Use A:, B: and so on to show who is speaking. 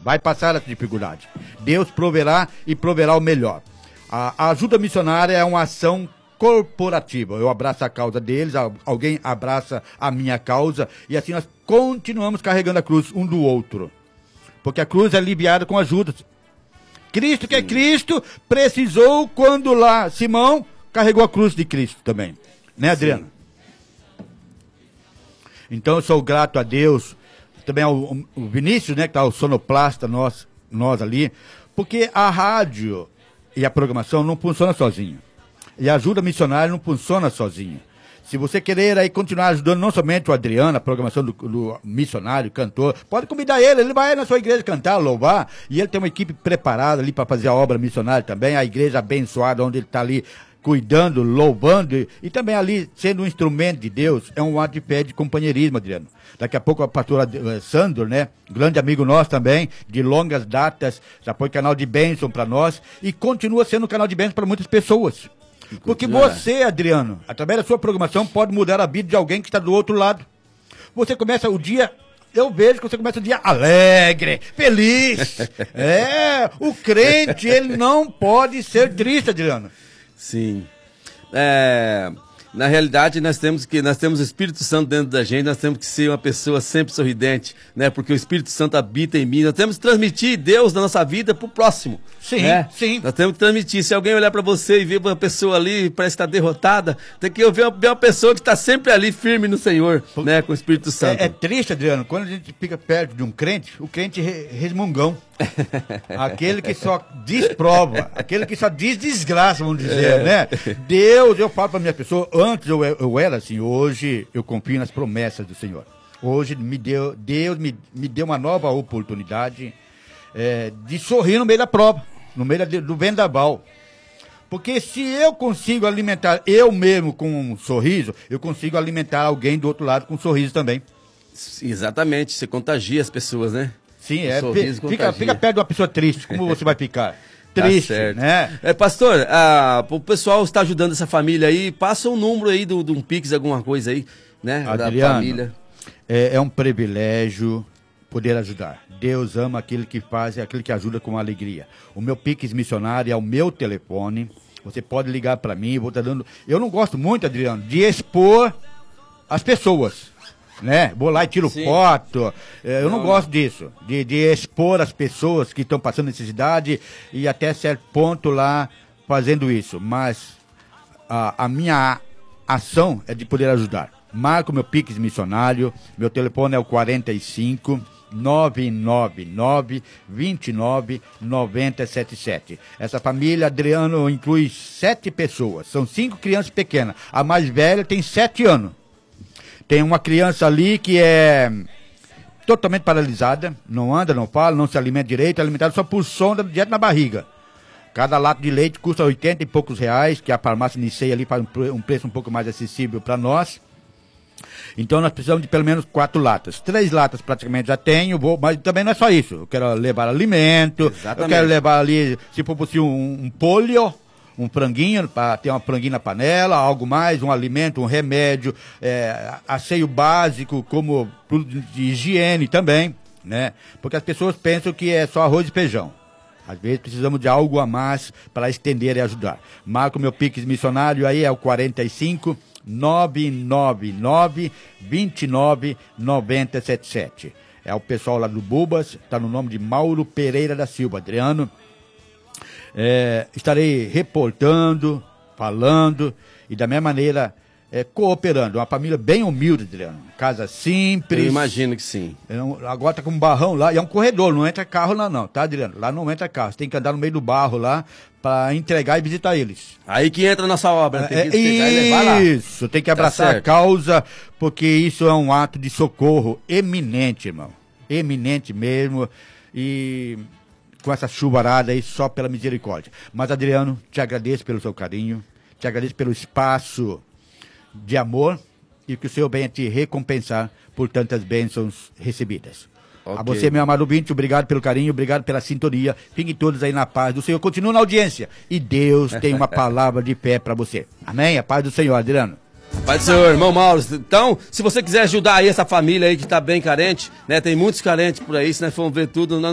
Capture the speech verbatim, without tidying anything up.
A: vai passar essa dificuldade. Deus proverá e proverá o melhor. A, a ajuda missionária é uma ação corporativa. Eu abraço a causa deles, alguém abraça a minha causa, e assim nós continuamos carregando a cruz um do outro. Porque a cruz é aliviada com ajuda. Cristo, que é Cristo, precisou quando lá Simão carregou a cruz de Cristo também. Né, Adriano? Sim. Então eu sou grato a Deus, também ao, ao Vinícius, né, que tá o sonoplasta, nós, nós ali, porque a rádio e a programação não funcionam sozinho. E a ajuda missionária não funciona sozinha. Se você querer aí continuar ajudando não somente o Adriano, a programação do, do missionário, cantor, pode convidar ele, ele vai na sua igreja cantar, louvar, e ele tem uma equipe preparada ali para fazer a obra missionária também, a igreja abençoada, onde ele está ali cuidando, louvando, e, e também ali sendo um instrumento de Deus, é um ato de fé, de companheirismo, Adriano. Daqui a pouco a pastora uh, Sandro, né, grande amigo nosso também, de longas datas, já foi canal de bênção para nós, e continua sendo um canal de bênção para muitas pessoas. Porque você, Adriano, através da sua programação, pode mudar a vida de alguém que está do outro lado. Você começa o dia, eu vejo que você começa o dia alegre, feliz. É, o crente, ele não pode ser triste, Adriano.
B: Sim. É, na realidade, nós temos que nós temos o Espírito Santo dentro da gente, nós temos que ser uma pessoa sempre sorridente, né? Porque o Espírito Santo habita em mim. Nós temos que transmitir Deus na nossa vida pro próximo.
A: Sim,
B: né?
A: sim.
B: Nós temos que transmitir. Se alguém olhar para você e ver uma pessoa ali, parece que está derrotada, tem que ver uma, uma pessoa que está sempre ali firme no Senhor, né? Com o Espírito Santo.
A: É, é triste, Adriano, quando a gente fica perto de um crente, o crente é resmungão. Aquele que só desprova, aquele que só diz desgraça, vamos dizer, é. né? Deus, eu falo para minha pessoa, antes eu, eu era assim, hoje eu confio nas promessas do Senhor. Hoje me deu, Deus me, me deu uma nova oportunidade é, de sorrir no meio da prova, no meio da, do vendaval. Porque se eu consigo alimentar eu mesmo com um sorriso, eu consigo alimentar alguém do outro lado com um sorriso também.
B: Exatamente, você contagia as pessoas, né?
A: Sim, é. Fica, fica perto de uma pessoa triste, como você vai ficar? Triste, tá certo, né?
B: É, pastor, a, o pessoal está ajudando essa família aí, passa um número aí de do, do um Pix, alguma coisa aí, né?
A: Adriano,
B: da família.
A: É, é um privilégio poder ajudar. Deus ama aquele que faz e aquele que ajuda com alegria. O meu Pix missionário é o meu telefone. Você pode ligar para mim, vou estar dando. Eu não gosto muito, Adriano, de expor as pessoas. Né? Vou lá e tiro Sim. foto. É, eu não, não gosto disso, de, de expor as pessoas que estão passando necessidade e até certo ponto lá fazendo isso. Mas a, a minha ação é de poder ajudar. Marco meu Pix missionário, meu telefone é o quarenta e cinco, nove nove nove, vinte e nove, noventa e setenta e sete. Essa família, Adriano, inclui sete pessoas. São cinco crianças pequenas. A mais velha tem sete anos. Tem uma criança ali que é totalmente paralisada, não anda, não fala, não se alimenta direito, é alimentada só por sonda direto na barriga. Cada lata de leite custa oitenta e poucos reais, que a farmácia Nicei ali faz um preço um pouco mais acessível para nós. Então nós precisamos de pelo menos quatro latas. Três latas praticamente já tenho, vou, mas também não é só isso. Eu quero levar alimento, Exatamente. eu quero levar ali, se for possível, um, um polio, um franguinho, para ter uma franguinha na panela, algo mais, um alimento, um remédio, é, asseio básico, como produto de higiene também, né? Porque as pessoas pensam que é só arroz e feijão. Às vezes precisamos de algo a mais para estender e ajudar. Marco meu Pix missionário aí, é o quarenta e cinco, nove nove nove, vinte e nove, noventa e setenta e sete. É o pessoal lá do Bubas, está no nome de Mauro Pereira da Silva, Adriano. É, estarei reportando, falando e da mesma maneira é, cooperando. Uma família bem humilde, Adriano. Casa simples.
B: Eu imagino que sim.
A: Agora tá com um barrão lá, e é um corredor, não entra carro lá não, tá, Adriano? Lá não entra carro, você tem que andar no meio do barro lá para entregar e visitar eles.
B: Aí que entra a nossa obra, tem que
A: é,
B: pegar e levar lá.
A: Isso, tem que abraçar tá a causa, porque isso é um ato de socorro eminente, irmão. Eminente mesmo, e com essa chuvarada aí só pela misericórdia. Mas, Adriano, te agradeço pelo seu carinho, te agradeço pelo espaço de amor e que o Senhor venha te recompensar por tantas bênçãos recebidas. Okay. A você, meu amado ouvinte, obrigado pelo carinho, obrigado pela sintonia. Fiquem todos aí na paz do Senhor. Continua na audiência e Deus tem uma palavra de fé para você. Amém? A paz do Senhor, Adriano.
B: Pai do Senhor, irmão Mauro. Então, se você quiser ajudar aí essa família aí que está bem carente, né? Tem muitos carentes por aí, se nós formos ver tudo, nós